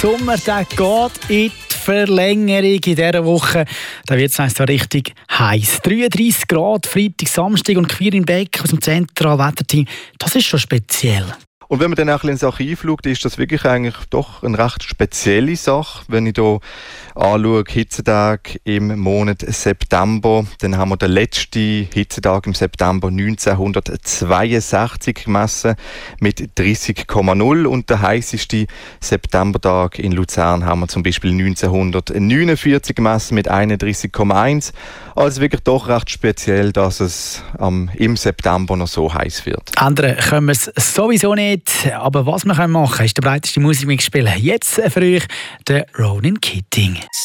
Sommer, der geht in die Verlängerung in dieser Woche. Da wird es so richtig heiß. 33 Grad, Freitag, Samstag und Quirin Beck aus dem Zentralwetterteam. Das ist schon speziell. Und wenn man dann auch ein bisschen ins Archiv schaut, ist das wirklich eigentlich doch eine recht spezielle Sache. Wenn ich hier anschaue, Hitzetag im Monat September, dann haben wir den letzten Hitzetag im September 1962 gemessen mit 30,0 und der heißeste Septembertag in Luzern haben wir zum Beispiel 1949 gemessen mit 31,1. Also wirklich doch recht speziell, dass es im September noch so heiß wird. Ändern können wir es sowieso nicht, aber was wir machen können, ist der breiteste Musikmix spielen. Jetzt für euch der Ronan Keating.